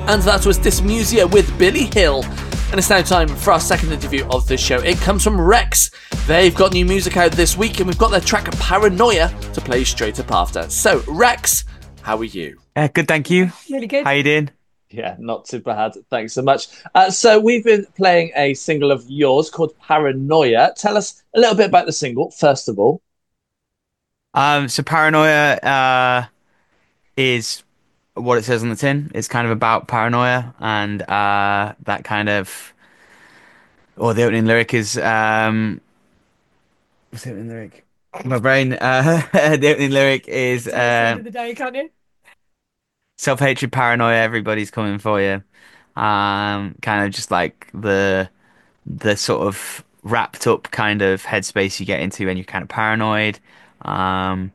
And that was Dismusia with Billy Hill. And it's now time for our second interview of this show. It comes from Rex. They've got new music out this week, and we've got their track Paranoia to play straight up after. So, Rex, how are you? Good, thank you. Really good. How you doing? Yeah, not too bad. Thanks so much. So we've been playing a single of yours called Paranoia. Tell us a little bit about the single, first of all. So Paranoia is what it says on the tin. It's kind of about paranoia and that kind of or the opening lyric is what's the opening lyric? My brain the opening lyric is Tell us the end of the day, can't you? self-hatred, paranoia, everybody's coming for you. Kind of just like the sort of wrapped up kind of headspace you get into when you're kind of paranoid. Um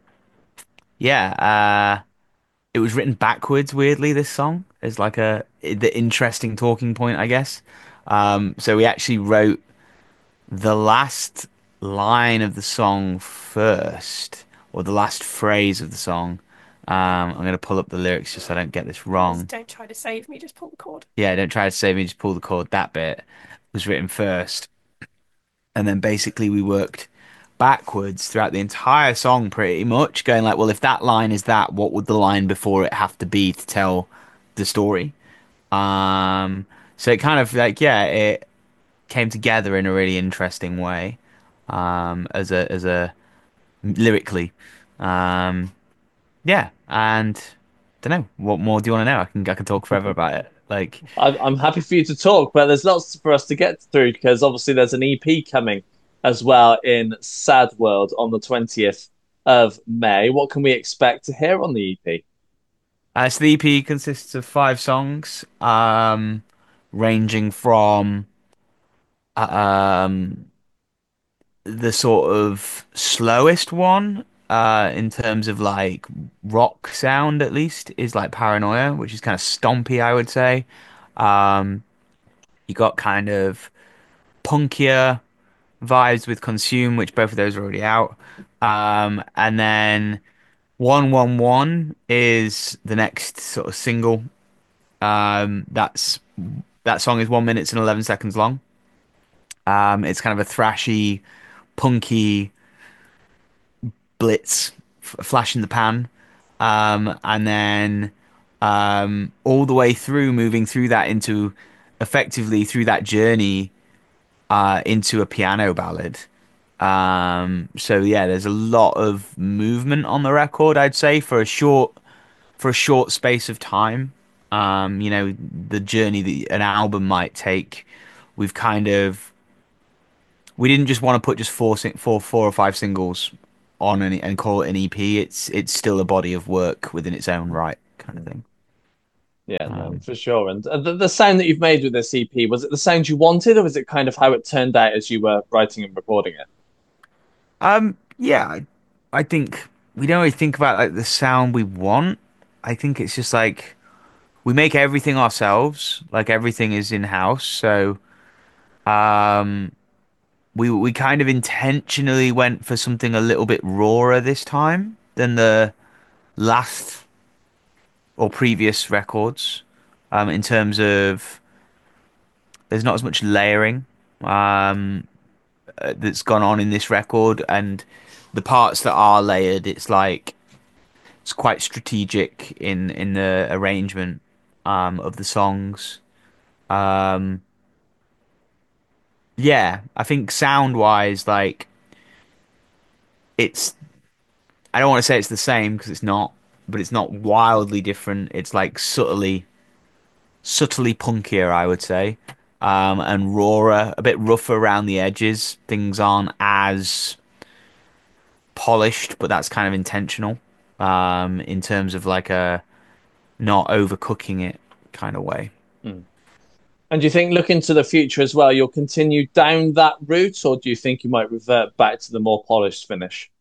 yeah, it was written backwards, weirdly, this song is like the interesting talking point, I guess. So we actually wrote the last line of the song first, or the last phrase of the song. I'm gonna pull up the lyrics just so I don't get this Guys, wrong. don't try to save me, just pull the cord. Yeah, don't try to save me, just pull the chord. That bit was written first, and then basically we worked backwards throughout the entire song pretty much, going like, well, if that line is that, what would the line before it have to be to tell the story? Um, so it kind of like, yeah, it came together in a really interesting way, as a lyrically. Um, yeah, and don't know what more do you want to know? I can talk forever about it. Like, I'm happy for you to talk, but there's lots for us to get through because obviously there's an EP coming as well in Sad World on the 20th of May. What can we expect to hear on the EP? so the EP consists of 5 songs, ranging from um the sort of slowest one in terms of like rock sound at least is like Paranoia, which is kind of stompy, I would say. Um you got kind of punkier vibes with Consume, which both of those are already out. And then 111 is the next sort of single. That song is 1 minute and 11 seconds long. It's kind of a thrashy, punky blitz, flash in the pan, and then all the way through, moving through that into effectively through that journey into a piano ballad. So yeah, there's a lot of movement on the record, I'd say, for a short space of time. The journey that an album might take, we've kind of we didn't just want to put just four or five singles on and call it an EP. It's still a body of work within its own right, kind of thing. Yeah, no, Um, for sure. And the sound that you've made with this EP, was it the sound you wanted, or was it kind of how it turned out as you were writing and recording it? yeah, I think we don't really think about like the sound we want. I think it's just like we make everything ourselves, like everything is in house. So um, we kind of intentionally went for something a little bit rawer this time than the last or previous records. In terms of there's not as much layering um, that's gone on in this record, and the parts that are layered, it's quite strategic in the arrangement of the songs. Um, yeah, I think sound wise, like it's I don't want to say it's the same because it's not, but it's not wildly different. It's like subtly punkier, I would say, and rawer, a bit rougher around the edges. Things aren't as polished, but that's kind of intentional, in terms of like a not overcooking it kind of way. Hmm. And do you think, looking to the future as well, you'll continue down that route, or do you think you might revert back to the more polished finish?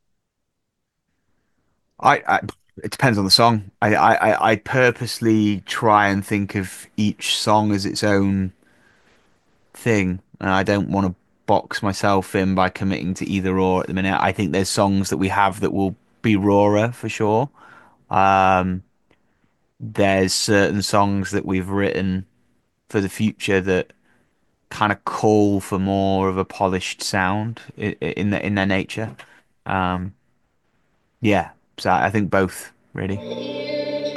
I it depends on the song. I purposely try and think of each song as its own thing, and I don't want to box myself in by committing to either or at the minute. I think there's songs that we have that will be rawer for sure. Um, there's certain songs that we've written for the future that kind of call for more of a polished sound in their nature. Um, yeah, so I think both really.